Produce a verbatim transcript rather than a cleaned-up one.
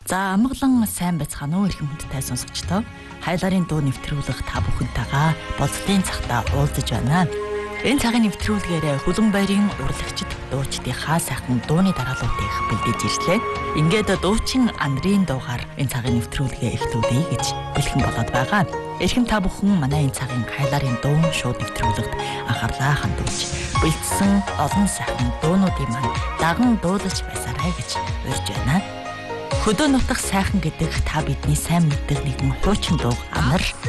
За амгалан сайн байцгаана уу эрхэм хүндтэй сонсогчдоо. Хайларын дуу нэвтрүүлэг та бүхэнтэйгээ болцлын цагтаа уулзаж байна. Энэ цагийн нэвтрүүлгээр Хүлэн баярын урлагчид дуучдынхаа сайхан дууны дарааллуудыг бэлдэж ирлээ. Ингээд дуучин Андрийн дуугаар энэ цагийн нэвтрүүлгээ эхлүүлэе гэж бэлхэн болоод байгаа. Эрхэм та бүхэн манай энэ цагийн хайларын дуу шууд нэвтрүүлэгт анхаарлаа хандуулж бэлдсэн олон сайхан дуунуудын маань даган дуулаж байсарай гэж урьж байна. Хөдөө нутах сайхан гэдэг та бидний сайн мэддэг нэгэн хуучин дуу Амар